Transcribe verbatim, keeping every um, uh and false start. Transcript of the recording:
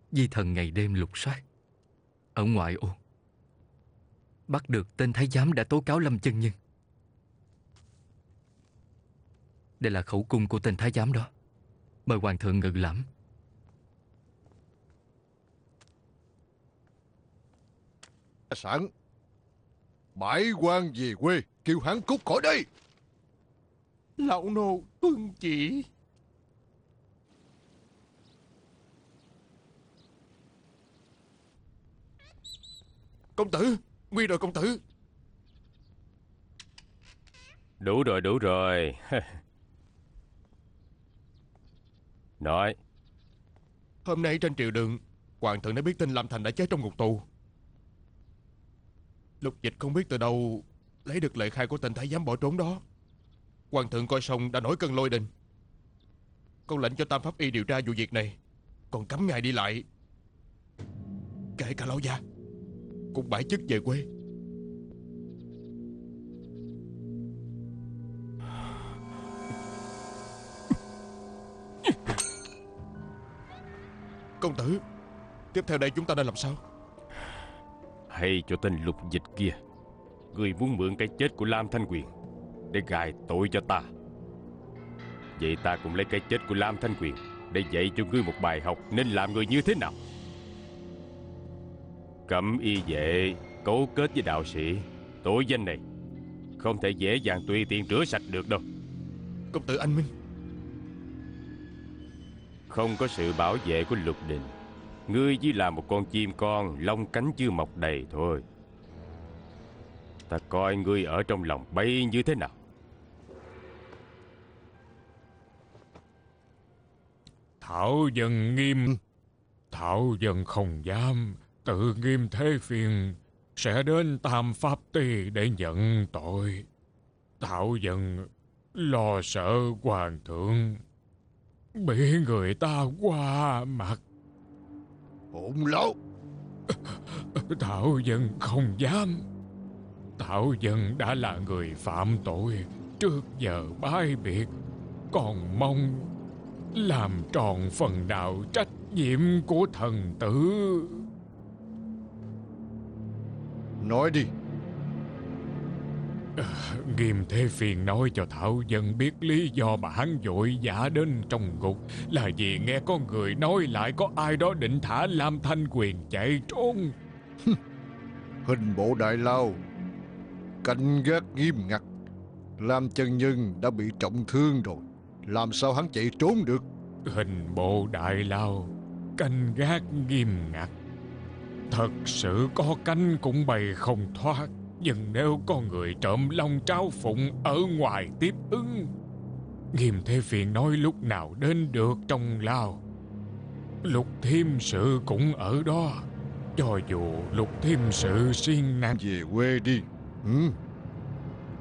Vi thần ngày đêm lục soát ở ngoại ô, bắt được tên thái giám đã tố cáo Lâm chân nhân. Đây là khẩu cung của tên thái giám đó. Mời hoàng thượng ngự lãm. Sẵn, bãi quan về quê, kêu hắn cút khỏi đây. Lão nô tuân chỉ. Công tử, nguy rồi công tử. Đủ rồi, đủ rồi. Nói. Hôm nay trên triều đường, hoàng thượng đã biết tin Lam Thành đã chết trong ngục tù. Lục Dịch không biết từ đâu lấy được lời khai của tên thái giám bỏ trốn đó. Hoàng thượng coi xong đã nổi cơn lôi đình, con lệnh cho Tam Pháp Y điều tra vụ việc này, còn cấm ngài đi lại. Kể cả lão gia cũng bãi chức về quê. Công tử, tiếp theo đây chúng ta nên làm sao? Hay cho tên Lục Dịch kia, ngươi muốn mượn cái chết của Lam Thanh Quyền để gài tội cho ta. Vậy ta cũng lấy cái chết của Lam Thanh Quyền để dạy cho ngươi một bài học nên làm người như thế nào. Cẩm y vệ cấu kết với đạo sĩ, tội danh này không thể dễ dàng tùy tiện rửa sạch được đâu. Công tử anh minh. Không có sự bảo vệ của Lục Đình, ngươi chỉ là một con chim con lông cánh chưa mọc đầy thôi. Ta coi ngươi ở trong lòng bay như thế nào. Thảo dân nghiêm Thảo dân không dám tự nghiêm thế phiền, sẽ đến Tam Pháp Ty để nhận tội. Thảo dân lo sợ hoàng thượng bị người ta qua mặt. Hỗn láo. Thảo dân không dám. Thảo dân đã là người phạm tội, trước giờ bái biệt, còn mong làm tròn phần nào trách nhiệm của thần tử. Nói đi. À, Nghiêm Thế Phiền nói cho Thảo dân biết lý do mà hắn vội vã đến trong ngục là vì nghe có người nói lại có ai đó định thả Lam Thanh Quyền chạy trốn. Hình bộ đại lao canh gác nghiêm ngặt, Lam chân nhân đã bị trọng thương rồi, làm sao hắn chạy trốn được? Hình bộ đại lao canh gác nghiêm ngặt, thật sự có canh cũng bày không thoát. Nhưng nếu có người trộm long tráo phụng ở ngoài tiếp ứng, Nghiêm Thế Phiền nói lúc nào đến được trong lao. Lục Thiêm Sự cũng ở đó. Cho dù Lục Thiêm Sự siêng năng Về quê đi. Ừ.